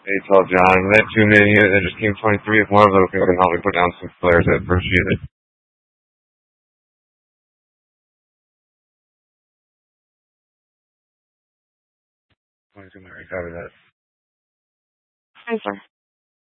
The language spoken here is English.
Hey, tall John, that 2 minute unit that just came 23, if one of them can help me put down some flares at first unit. Copy that. Hi, sir.